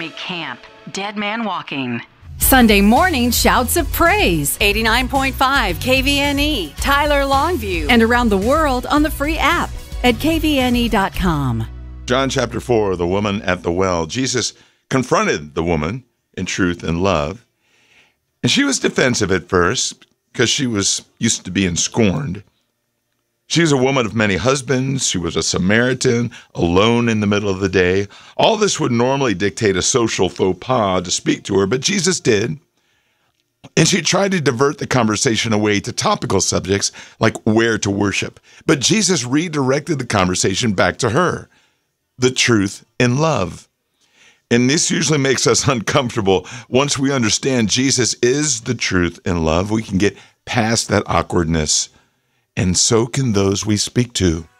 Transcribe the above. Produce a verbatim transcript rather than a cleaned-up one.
Army Camp. Dead Man Walking. Sunday morning shouts of praise. eighty-nine point five K V N E, Tyler Longview. And around the world on the free app at K V N E dot com. John chapter four, the woman at the well. Jesus confronted the woman in truth and love. And she was defensive at first because she was used to being scorned. She was a woman of many husbands. She was a Samaritan, alone in the middle of the day. All this would normally dictate a social faux pas to speak to her, but Jesus did. And she tried to divert the conversation away to topical subjects like where to worship. But Jesus redirected the conversation back to her, the truth in love. And this usually makes us uncomfortable. Once we understand Jesus is the truth in love, we can get past that awkwardness. And so can those we speak to.